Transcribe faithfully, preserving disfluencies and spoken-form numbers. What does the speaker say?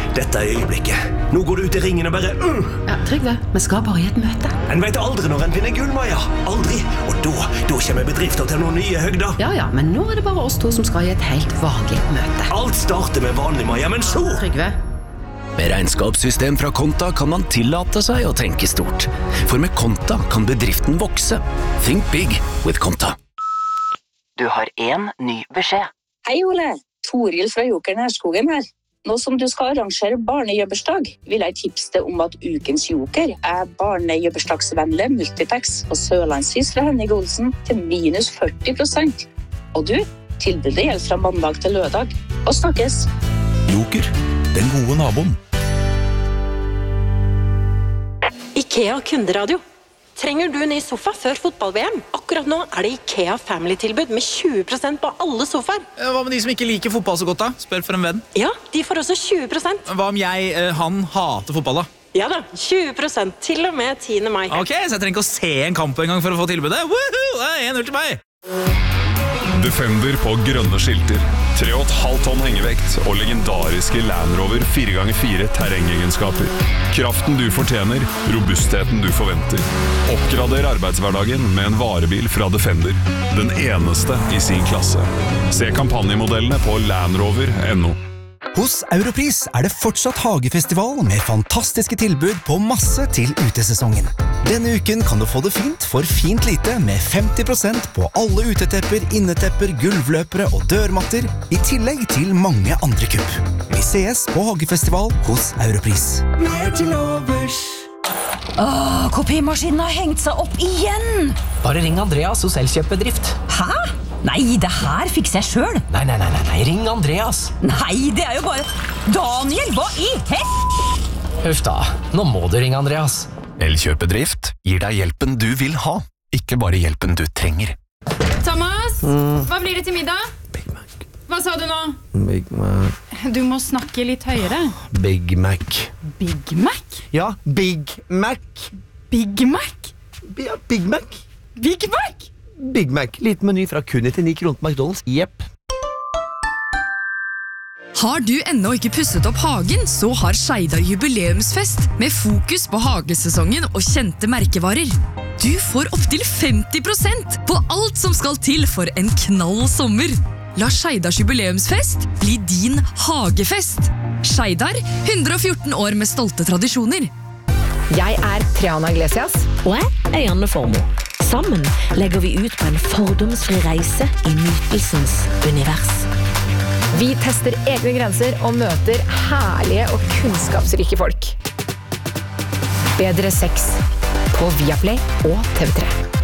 dette er øyeblikket. Nå går du ut i ringen og bare uh. Ja, Trygve, vi skal bare i et møte. En vet aldri når en vinner gull, Maja. Aldri. Og da, da kommer bedrifter til noen nye høgder. Ja, ja, men nå er det bare oss to som skal i et helt vanlig møte. Alt starter med vanlig, Maja, men så... Trygve. Med regnskapssystem fra Konta kan man tillate seg å tenke stort. For med Konta kan bedriften vokse. Think big with Konta. Du har en ny beskjed. Hei, Ole. Toril fra Joker Nærskogen her. Nå som du skal arrangere barnejøbbersdag, vil jeg tipse deg om at ukens Joker er barnejøbbersdagsvennlig multipacks og sørlandshys fra Henning Olsen til minus førti prosent. Og du, tilbudet gjelder fra mandag til lørdag. Og snakkes! Joker, den gode naboen. IKEA kunderadio. Trenger du ny sofa før fotball-V M? Akkurat nå er det IKEA Family-tilbud med tjue prosent på alle sofaer. Hva med de som ikke liker fotball så godt da? Spør for en venn. Ja, de får også tjue prosent. Hva om jeg, han, hater fotball da? Ja da, tjue prosent til og med tiende mai. Ok, så jeg trenger ikke å se en kamp en gang for å få tilbudet. Woohoo! Det er en null til meg! Defender på grønne skilter, tre og et halvt tonn hengevekt og legendariske Land Rover fire ganger fire terrengegenskaper. Kraften du fortjener, robustheten du forventer. Oppgrader arbeidshverdagen med en varebil fra Defender. Den eneste i sin klasse. Se kampanjemodellene på landrover punktum no. Hos Europris er det fortsatt hagefestival med fantastiske tilbud på masse til utesesongen. Denne uken kan du få det fint for fint lite med femti prosent på alle utetepper, innetepper, gulvløpere og dørmatter, i tillegg til mange andre kupp. Vi ses på hagefestival hos Europris. Mer til overs. Åh, kopimaskinen har hengt seg opp igjen! Bare ring Andreas hos Elkjøpbedrift. Hæ? Nei, det her fikser jeg selv. Nei, nei, nei, nei, nei, ring Andreas. Nei, det er jo bare... Daniel, hva i hel... Huff da, nå må du ringe Andreas. Elkjøpbedrift gir deg hjelpen du vil ha, ikke bare hjelpen du trenger. Thomas, Mm. hva blir det til middag? Big Mac. Hva sa du nå? Big Mac. Du må snakke litt høyere. Big Mac. Big Mac? Ja, Big Mac. Big Mac? Ja, Big Mac. Big Mac? Big Mac, litt meny fra kun til ni kroner på McDonald's. Jepp. Har du ennå ikke pusset opp hagen, så har Skeidar jubileumsfest med fokus på hagesesongen og kjente merkevarer. Du får opp til femti prosent på alt som skal til for en knall sommer. La Skeidars jubileumsfest bli din hagefest. Skeidar, hundre og fjorten år med stolte tradisjoner. Jeg er Triana Iglesias. Og jeg er Janne Formoe. Sammen legger vi ut på en fordomsfri reise i nytelsens univers. Vi tester egne grenser og møter herlige og kunnskapsrike folk. Bedre sex på Viaplay og T V tre.